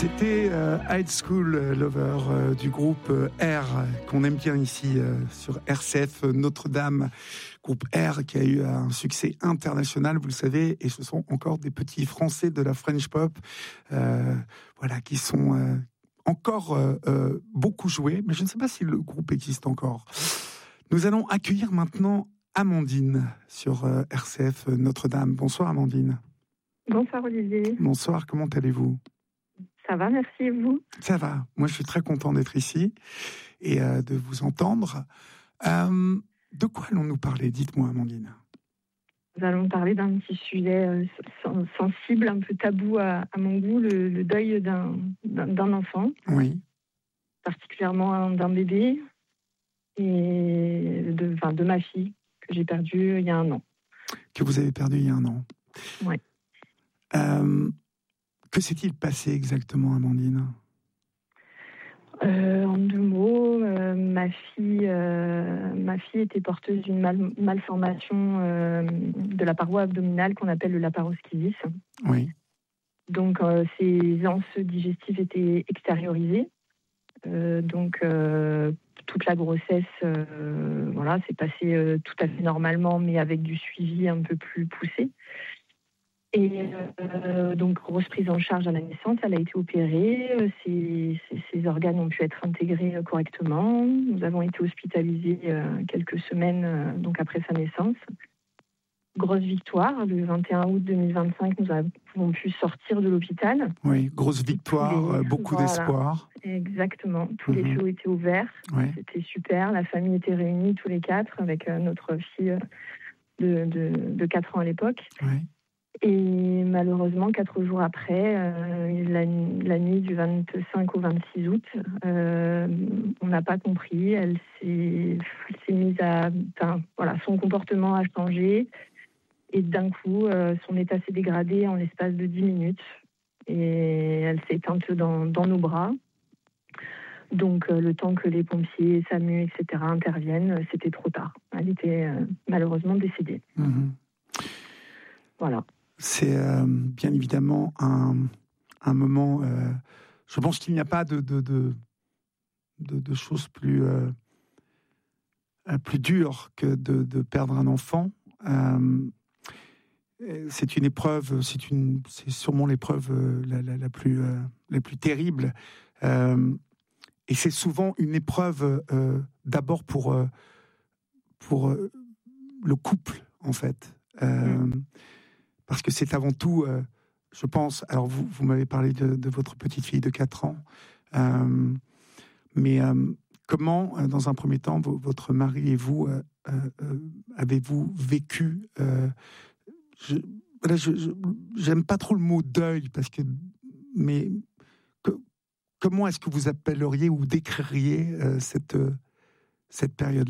C'était High School Lover du groupe R, qu'on aime bien ici sur RCF Notre-Dame. Groupe R qui a eu un succès international, vous le savez, et ce sont encore des petits Français de la French Pop, voilà, qui sont encore beaucoup joués, mais je ne sais pas si le groupe existe encore. Nous allons accueillir maintenant Amandine sur RCF Notre-Dame. Bonsoir Amandine. Bonsoir Olivier. Bonsoir, comment allez-vous ? Ça va, merci, et vous ? Ça va, moi je suis très content d'être ici et de vous entendre. De quoi allons-nous parler ? Dites-moi Amandine. Nous allons parler d'un petit sujet sensible, un peu tabou à mon goût, le deuil d'un enfant. Oui. Particulièrement d'un bébé et de ma fille que j'ai perdue il y a 1 an. Que vous avez perdu il y a 1 an. Oui. Que s'est-il passé exactement, Amandine ? En 2 mots, ma fille était porteuse d'une malformation de la paroi abdominale qu'on appelle le laparoschisis. Oui. Donc, ses anses digestives étaient extériorisées. Donc, toute la grossesse, s'est passée tout à fait normalement, mais avec du suivi un peu plus poussé. Et donc, grosse prise en charge à la naissance, elle a été opérée, ses organes ont pu être intégrés correctement. Nous avons été hospitalisés quelques semaines donc après sa naissance. Grosse victoire, le 21 août 2025, nous avons pu sortir de l'hôpital. Oui, grosse victoire, beaucoup d'espoir. Exactement, tous les feux étaient ouverts, C'était super, la famille était réunie tous les 4 avec notre fille de 4 ans à l'époque. Oui. Et malheureusement, 4 jours après, la nuit du 25 au 26 août, on n'a pas compris. Elle s'est mise son comportement a changé. Et d'un coup, son état s'est dégradé en l'espace de 10 minutes. Et elle s'est éteinte dans nos bras. Donc, le temps que les pompiers, SAMU, etc. interviennent, c'était trop tard. Elle était malheureusement décédée. Voilà. C'est bien évidemment un moment. Je pense qu'il n'y a pas de choses plus dures que de perdre un enfant. C'est une épreuve. C'est sûrement l'épreuve la plus terrible. Et c'est souvent une épreuve d'abord pour le couple en fait. Parce que c'est avant tout, je pense, alors vous m'avez parlé de votre petite fille de 4 ans, mais comment, dans un premier temps, votre mari et vous, avez-vous vécu j'aime pas trop le mot deuil, mais comment est-ce que vous appelleriez ou décririez cette période-là ?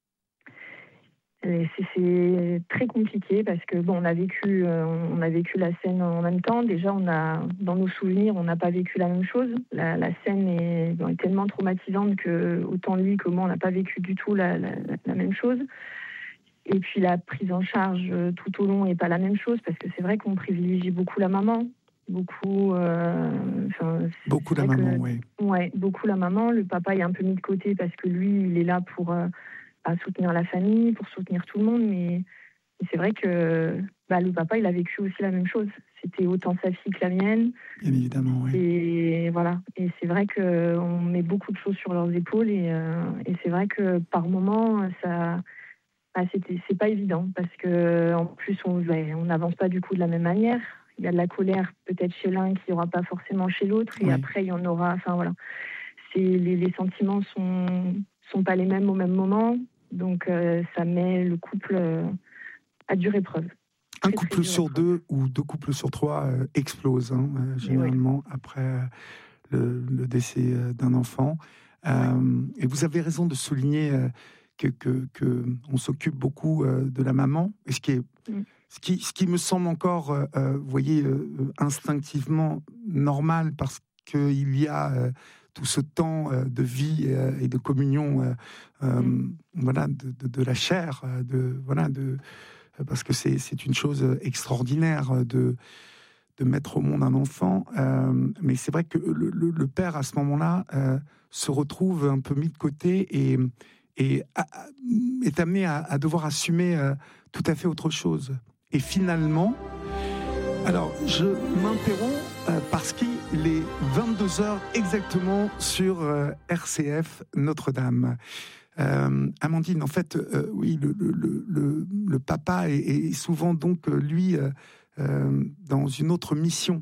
C'est très compliqué parce que on a vécu la scène en même temps. Déjà, dans nos souvenirs, on n'a pas vécu la même chose. La scène est tellement traumatisante que autant lui que moi, on n'a pas vécu du tout la même chose. Et puis la prise en charge tout au long n'est pas la même chose parce que c'est vrai qu'on privilégie beaucoup la maman. Beaucoup la maman, oui. Ouais, beaucoup la maman. Le papa est un peu mis de côté parce que lui, il est là pour soutenir la famille, pour soutenir tout le monde, mais c'est vrai que le papa, il a vécu aussi la même chose. C'était autant sa fille que la mienne. Bien évidemment, oui. Et voilà. Et c'est vrai qu'on met beaucoup de choses sur leurs épaules et c'est vrai que par moments, c'est pas évident parce que en plus, on n'avance pas du coup de la même manière. Il y a de la colère peut-être chez l'un qui n'y aura pas forcément chez l'autre et après, il y en aura... Enfin voilà. Les sentiments sont pas les mêmes au même moment. Donc, ça met le couple à dure épreuve. Un couple sur 2 ou 2 couples sur 3 explosent, généralement, après le décès d'un enfant. Et vous avez raison de souligner que on s'occupe beaucoup de la maman. Et ce qui me semble encore, vous voyez, instinctivement normal, parce qu'il y a... tout ce temps de vie et de communion, de la chair, parce que c'est une chose extraordinaire de de mettre au monde un enfant. Mais c'est vrai que le père, à ce moment-là, se retrouve un peu mis de côté et est amené à devoir assumer tout à fait autre chose. Et finalement, alors je m'interromps parce qu'il est 22h exactement sur RCF Notre-Dame. Amandine, en fait, oui, le papa est souvent donc lui dans une autre mission.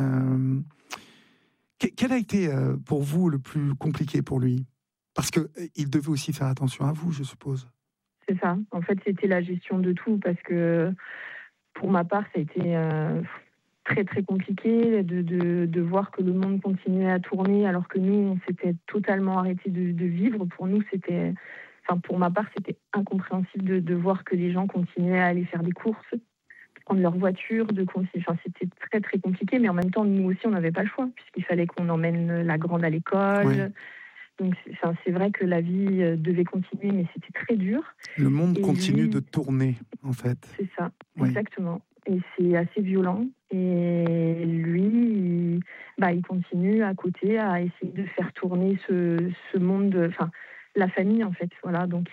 Quel a été pour vous le plus compliqué pour lui? Parce qu'il devait aussi faire attention à vous, je suppose. C'est ça. En fait, c'était la gestion de tout parce que pour ma part, ça a été très très compliqué de voir que le monde continuait à tourner alors que nous, on s'était totalement arrêté de vivre. Pour nous, c'était, enfin pour ma part, c'était incompréhensible de voir que les gens continuaient à aller faire des courses, prendre leur voiture, enfin c'était très très compliqué. Mais en même temps, nous aussi, on n'avait pas le choix puisqu'il fallait qu'on emmène la grande à l'école. Oui. Donc, c'est vrai que la vie devait continuer, mais c'était très dur. Le monde Et continue lui, de tourner, en fait. c'est ça, Oui. exactement. Et c'est assez violent. Et lui, il continue à côté à essayer de faire tourner ce monde, enfin, la famille, en fait. Voilà, donc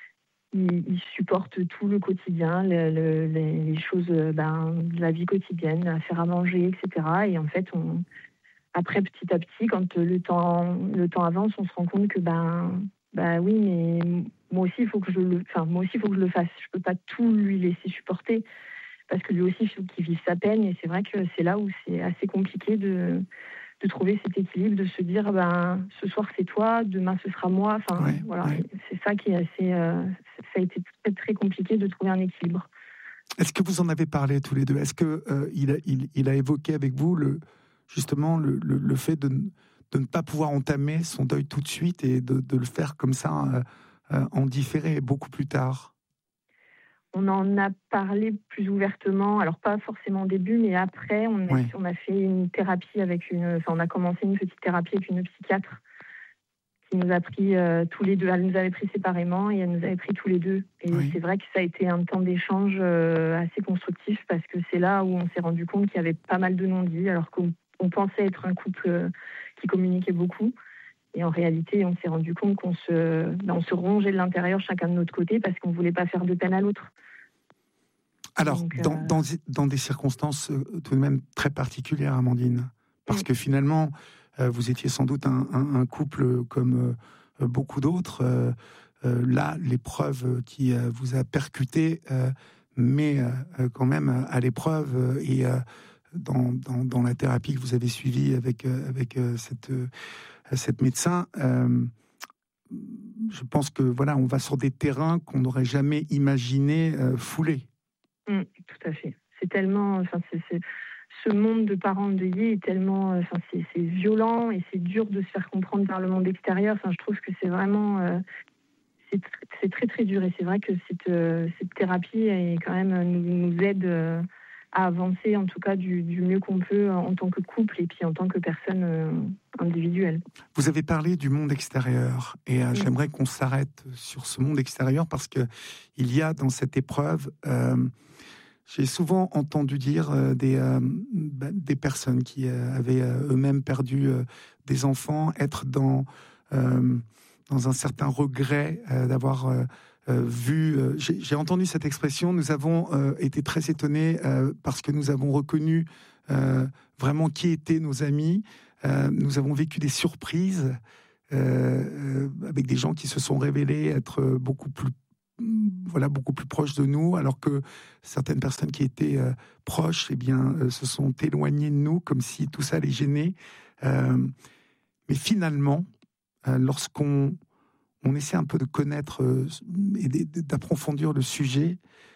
il supporte tout le quotidien, les choses de la vie quotidienne, à faire à manger, etc. Et en fait, après, petit à petit, quand le temps avance, on se rend compte que oui, mais moi aussi, il faut que je le fasse. Je peux pas tout lui laisser supporter parce que lui aussi, il faut qu'il vive sa peine. Et c'est vrai que c'est là où c'est assez compliqué de trouver cet équilibre, de se dire ce soir c'est toi, demain ce sera moi. Enfin voilà, c'est ça qui est assez. Ça a été très très compliqué de trouver un équilibre. Est-ce que vous en avez parlé tous les deux? Est-ce que il a évoqué avec vous justement le fait de ne pas pouvoir entamer son deuil tout de suite et de le faire comme ça en différé beaucoup plus tard? On en a parlé plus ouvertement, alors pas forcément au début, mais après, on a fait une thérapie on a commencé une petite thérapie avec une psychiatre qui nous a pris tous les deux. Elle nous avait pris séparément et elle nous avait pris tous les deux. Et c'est vrai que ça a été un temps d'échange assez constructif parce que c'est là où on s'est rendu compte qu'il y avait pas mal de non-dits, alors qu'on pensait être un couple qui communiquait beaucoup. Et en réalité, on s'est rendu compte qu'on se rongeait de l'intérieur chacun de notre côté parce qu'on ne voulait pas faire de peine à l'autre. Alors, dans des circonstances tout de même très particulières, Amandine, parce que finalement, vous étiez sans doute un couple comme beaucoup d'autres. Là, l'épreuve qui vous a percuté, mais quand même à l'épreuve et dans la thérapie que vous avez suivie avec cette médecin, je pense que voilà, on va sur des terrains qu'on n'aurait jamais imaginé fouler. Tout à fait. C'est tellement, ce monde de parents endeuillés est tellement, c'est violent et c'est dur de se faire comprendre par le monde extérieur. Enfin, je trouve que c'est vraiment, c'est très très dur et c'est vrai que cette thérapie quand même nous aide à avancer en tout cas du mieux qu'on peut en tant que couple et puis en tant que personne individuelle. Vous avez parlé du monde extérieur et j'aimerais qu'on s'arrête sur ce monde extérieur parce que il y a dans cette épreuve, j'ai souvent entendu dire des personnes qui avaient eux-mêmes perdu des enfants être dans un certain regret d'avoir vu. J'ai entendu cette expression. Nous avons été très étonnés parce que nous avons reconnu vraiment qui étaient nos amis. Nous avons vécu des surprises avec des gens qui se sont révélés être beaucoup plus proches de nous, alors que certaines personnes qui étaient proches, se sont éloignées de nous, comme si tout ça les gênait. Mais finalement, lorsqu'on essaie un peu de connaître et d'approfondir le sujet,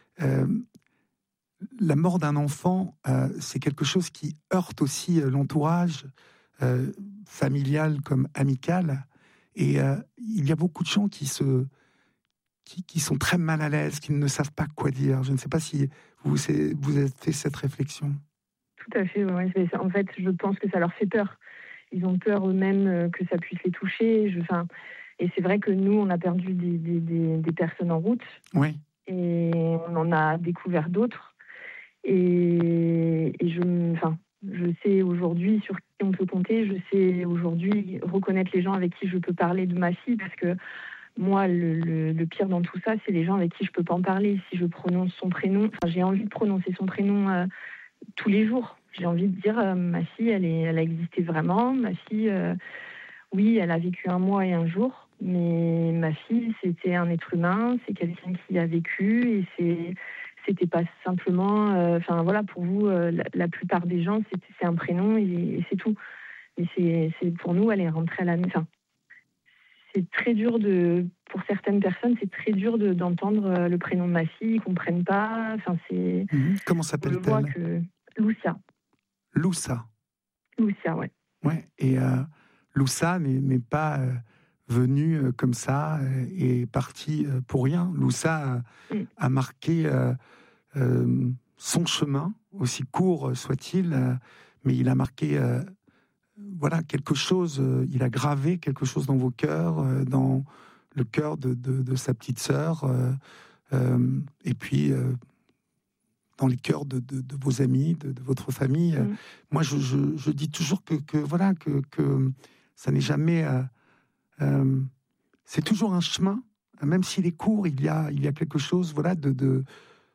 la mort d'un enfant, c'est quelque chose qui heurte aussi l'entourage familial comme amical. Et il y a beaucoup de gens qui sont très mal à l'aise, qui ne savent pas quoi dire. Je ne sais pas si vous avez fait cette réflexion. Tout à fait. Ouais. En fait, je pense que ça leur fait peur. Ils ont peur eux-mêmes que ça puisse les toucher. Et c'est vrai que nous, on a perdu des personnes en route. Oui. Et on en a découvert d'autres. Et Je sais aujourd'hui sur qui on peut compter. Je sais aujourd'hui reconnaître les gens avec qui je peux parler de ma fille, parce que moi, le pire dans tout ça, c'est les gens avec qui je peux pas en parler. Si je prononce son prénom, j'ai envie de prononcer son prénom tous les jours. J'ai envie de dire ma fille, elle a existé vraiment. Ma fille, oui, elle a vécu un mois et un jour, mais ma fille, c'était un être humain, c'est quelqu'un qui a vécu, et c'était pas simplement, voilà, pour vous, la plupart des gens, c'est un prénom et c'est tout. Mais c'est pour nous, elle est rentrée à la maison. C'est très dur pour certaines personnes, c'est très dur d'entendre le prénom de ma fille, ils comprennent pas. Comment s'appelle-t-elle? Je vois que Lucia. Loussa. Lucia, ouais. Ouais. Et Loussa n'est pas venue comme ça et partie pour rien. Loussa a marqué son chemin, aussi court soit-il, mais il a marqué quelque chose, il a gravé quelque chose dans vos cœurs, dans le cœur de sa petite sœur, et puis dans les cœurs de vos amis, de votre famille. Moi, je dis toujours que ça n'est jamais... c'est toujours un chemin, même s'il est court, il y a quelque chose de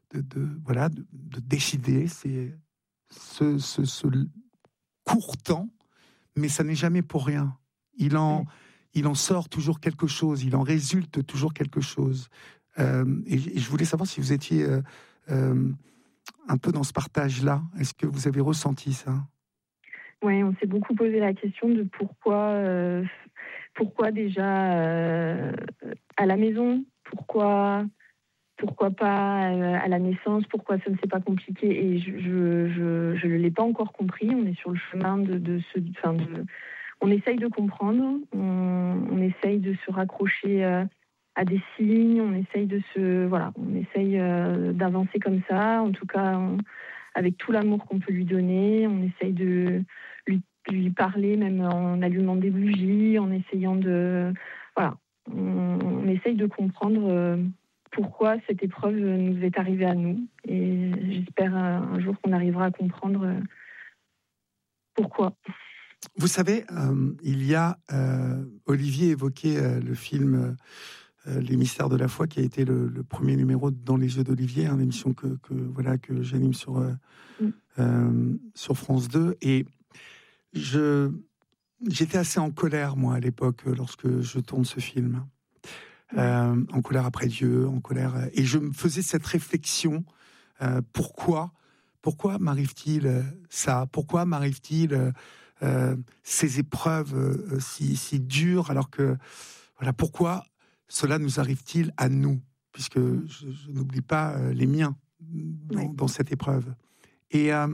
décider. C'est ce court temps, mais ça n'est jamais pour rien. Il en sort toujours quelque chose, il en résulte toujours quelque chose. Et je voulais savoir si vous étiez un peu dans ce partage-là. Est-ce que vous avez ressenti ça? Oui, on s'est beaucoup posé la question de pourquoi déjà à la maison, pourquoi pas à la naissance, pourquoi ça ne s'est pas compliqué, et je ne l'ai pas encore compris. On est sur le chemin on essaye de comprendre, on essaye de se raccrocher à des signes, on essaye d'avancer comme ça, en tout cas avec tout l'amour qu'on peut lui donner. On essaye de lui parler, même en allumant des bougies, en essayant on essaye de comprendre pourquoi cette épreuve nous est arrivée à nous, et j'espère un jour qu'on arrivera à comprendre pourquoi. Vous savez, il y a Olivier évoquait le film Les Mystères de la foi, qui a été le premier numéro Dans les yeux d'Olivier, une émission que j'anime sur France 2, et j'étais assez en colère, moi, à l'époque, lorsque je tourne ce film. En colère après Dieu, en colère, et je me faisais cette réflexion: pourquoi m'arrive-t-il ça? Pourquoi m'arrive-t-il ces épreuves si dures, alors que pourquoi cela nous arrive-t-il à nous, puisque je n'oublie pas les miens dans cette épreuve. Et un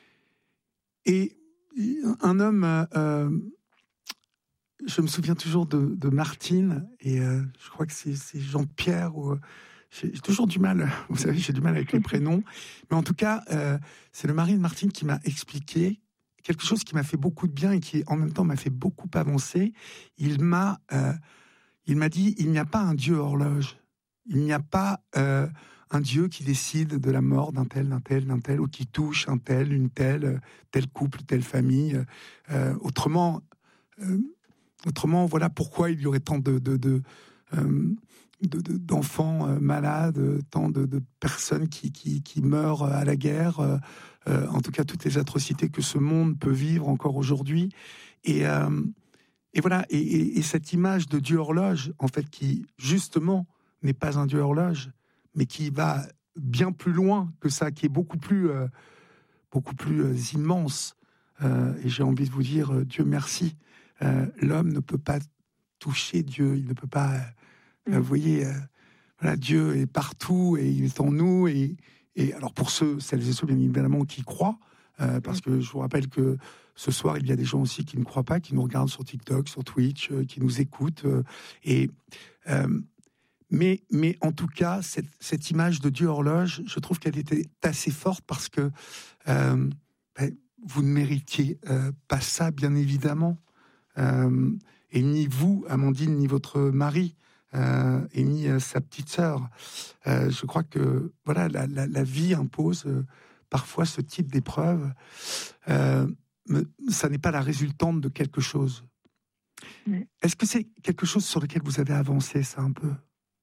homme, je me souviens toujours de Martine, et je crois que c'est Jean-Pierre, j'ai toujours du mal, vous savez, j'ai du mal avec les prénoms, mais en tout cas, c'est le mari de Martine qui m'a expliqué quelque chose qui m'a fait beaucoup de bien et qui, en même temps, m'a fait beaucoup avancer. Il m'a dit: il n'y a pas un Dieu horloge. Il n'y a pas un Dieu qui décide de la mort d'un tel, ou qui touche un tel, une telle, tel couple, telle famille. Autrement, voilà pourquoi il y aurait tant d'enfants malades, tant de personnes qui meurent à la guerre, en tout cas toutes les atrocités que ce monde peut vivre encore aujourd'hui. Et voilà, et cette image de Dieu horloge, en fait, qui justement n'est pas un Dieu horloge, mais qui va bien plus loin que ça, qui est beaucoup plus immense. Et j'ai envie de vous dire, Dieu merci. L'homme ne peut pas toucher Dieu, il ne peut pas. Vous voyez, Dieu est partout et il est en nous. Et alors pour celles et ceux bien évidemment qui croient, parce que je vous rappelle que ce soir il y a des gens aussi qui ne croient pas, qui nous regardent sur TikTok, sur Twitch, qui nous écoutent. Mais en tout cas, cette image de Dieu horloge, je trouve qu'elle était assez forte, parce que vous ne méritiez pas ça, bien évidemment. Et ni vous, Amandine, ni votre mari, et ni sa petite sœur. Je crois que la vie impose parfois ce type d'épreuve, ça n'est pas la résultante de quelque chose. Ouais. Est-ce que c'est quelque chose sur lequel vous avez avancé, ça, un peu?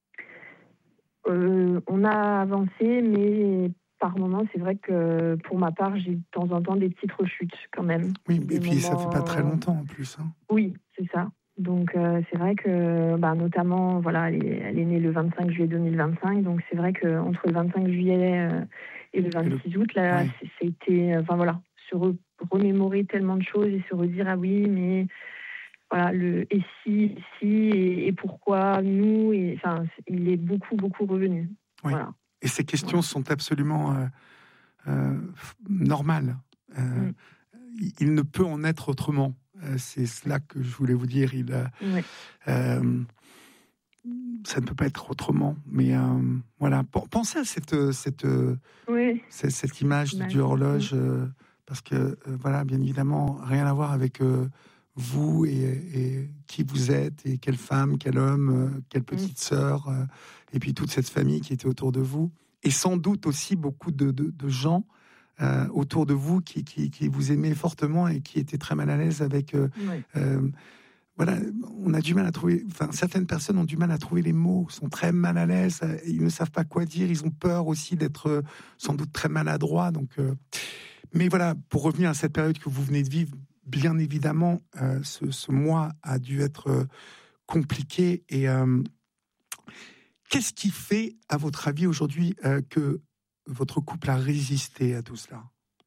On a avancé, mais par moments, c'est vrai que pour ma part, j'ai de temps en temps des petites rechutes quand même. Oui, et Des puis ça fait pas très moments. longtemps en plus, hein. Oui, c'est ça. Donc c'est vrai que, notamment, voilà, elle est née le 25 juillet 2025, donc c'est vrai qu'entre le 25 juillet et le Et 26 août, là, ouais, c'était, enfin voilà, remémorer tellement de choses et se redire, ah oui, mais voilà, et si, et pourquoi nous, et enfin, il est beaucoup, beaucoup revenu. oui. Voilà. Et ces questions Voilà. sont absolument normales. Euh, Mm. il ne peut en être autrement. C'est cela que je voulais vous dire. Ouais. Euh, ça ne peut pas être autrement. Mais voilà, pensez à Oui, cette image image. du horloge, parce que voilà, bien évidemment, rien à voir avec vous et qui vous êtes et quelle femme, quel homme, quelle Mm. petite sœur, et puis toute cette famille qui était autour de vous, et sans doute aussi beaucoup de gens autour de vous qui vous aimaient fortement et qui étaient très mal à l'aise avec. Ouais. Euh, voilà, on a du mal à trouver. Enfin, certaines personnes ont du mal à trouver les mots, sont très mal à l'aise, ils ne savent pas quoi dire, ils ont peur aussi d'être sans doute très maladroits. Donc, mais voilà, pour revenir à cette période que vous venez de vivre, bien évidemment, ce mois a dû être compliqué. Et qu'est-ce qui fait, à votre avis, aujourd'hui, que votre couple a résisté à tout cela?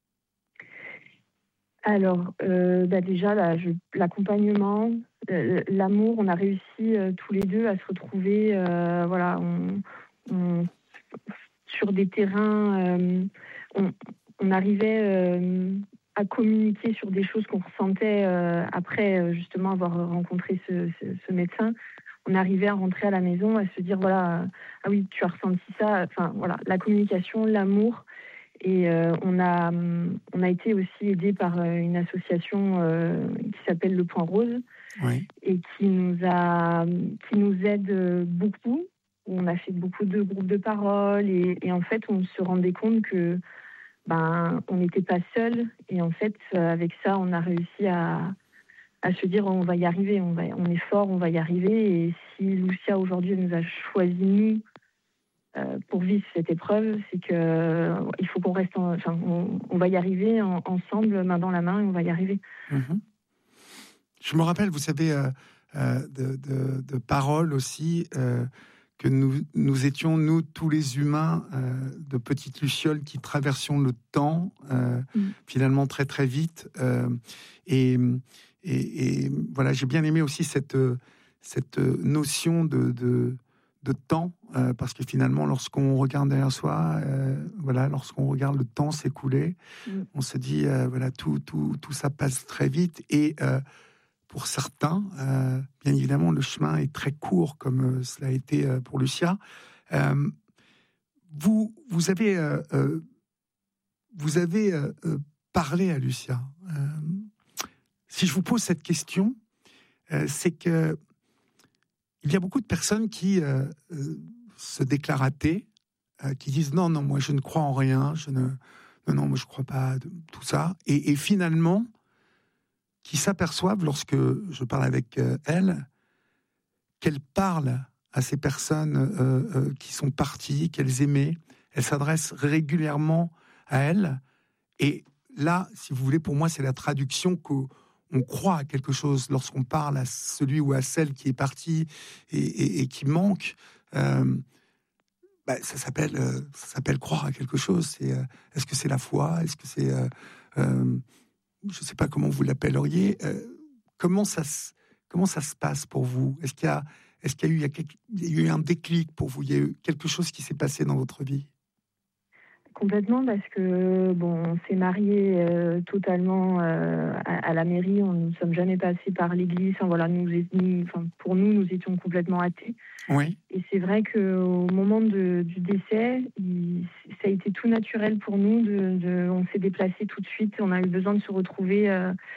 Alors, déjà, l'accompagnement, l'amour, on a réussi tous les deux à se retrouver, voilà, on- sur des terrains, on, on arrivait à communiquer sur des choses qu'on ressentait après justement avoir rencontré ce médecin. On arrivait à rentrer à la maison, à se dire, voilà, ah oui, tu as ressenti ça. Enfin, voilà, la communication, l'amour. Et on a été aussi aidé par une association qui s'appelle Le Point Rose Oui. et qui nous aide beaucoup. On a fait beaucoup de groupes de parole et en fait, on se rendait compte que on n'était pas seul. Et en fait, avec ça, on a réussi à se dire on va y arriver, on est fort, on va y arriver. Et si Lucia aujourd'hui nous a choisi nous pour vivre cette épreuve, c'est que il faut qu'on reste, on va y arriver ensemble, main dans la main, et on va y arriver. Mhm. Je me rappelle, vous savez, de paroles aussi, que nous étions, nous, tous les humains, de petites lucioles qui traversions le temps, finalement très très vite. Et, et voilà, j'ai bien aimé aussi cette notion de temps, parce que finalement, lorsqu'on regarde derrière soi, voilà, lorsqu'on regarde le temps s'écouler, on se dit, voilà, tout ça passe très vite. Et pour certains, bien évidemment, le chemin est très court, comme cela a été pour Lucia. Euh, vous avez, parlé à Lucia. Si je vous pose cette question, c'est que il y a beaucoup de personnes qui se déclarent athées, qui disent non, moi je ne crois en rien, non, moi je ne crois pas à tout ça, et finalement qui s'aperçoivent, lorsque je parle avec elle, qu'elle parle à ces personnes qui sont parties, qu'elles aimaient. Elle s'adresse régulièrement à elles. Et là, si vous voulez, pour moi, c'est la traduction qu'on croit à quelque chose lorsqu'on parle à celui ou à celle qui est partie et qui manque. Ça s'appelle croire à quelque chose. Est-ce que c'est la foi? Est-ce que c'est... je ne sais pas comment vous l'appelleriez. Comment ça se passe pour vous? Est-ce qu'il y a eu un déclic pour vous? Il y a eu quelque chose qui s'est passé dans votre vie? Complètement, parce que on s'est mariés totalement à la mairie. On ne sommes jamais passés par l'église. Enfin, voilà, pour nous, nous étions complètement athées. Oui. Et c'est vrai qu'au moment du décès, ça a été tout naturel pour nous. On s'est déplacés tout de suite. On a eu besoin de se retrouver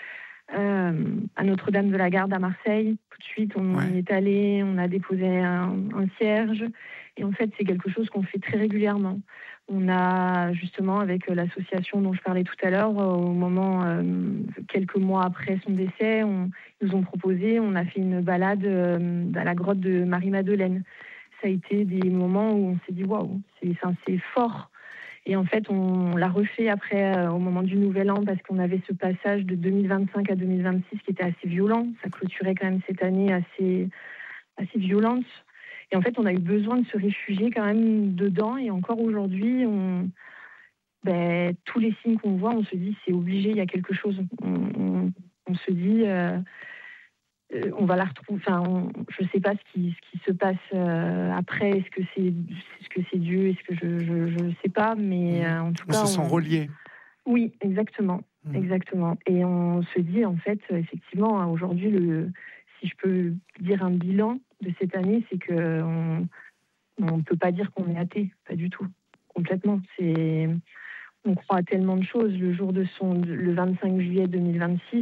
à Notre-Dame de la Garde à Marseille. Tout de suite, on y est allé. On a déposé un cierge. Et en fait, c'est quelque chose qu'on fait très régulièrement. On a justement, avec l'association dont je parlais tout à l'heure, au moment, quelques mois après son décès, ils nous ont proposé, on a fait une balade à la grotte de Marie-Madeleine. Ça a été des moments où on s'est dit waouh, c'est fort. Et en fait, on l'a refait après, au moment du Nouvel An, parce qu'on avait ce passage de 2025 à 2026 qui était assez violent. Ça clôturait quand même cette année assez violente. Et en fait, on a eu besoin de se réfugier quand même dedans. Et encore aujourd'hui, tous les signes qu'on voit, on se dit c'est obligé, il y a quelque chose. On se dit on va la retrouver. Enfin, je ne sais pas ce qui se passe après. Est-ce que c'est Dieu? Est-ce que je ne sais pas. Mais en tout cas, on se sent relié. Oui, exactement, exactement. Et on se dit en fait, effectivement, aujourd'hui, si je peux dire un bilan de cette année, c'est que on ne peut pas dire qu'on est athée, pas du tout, complètement. On croit à tellement de choses. Le 25 juillet 2026.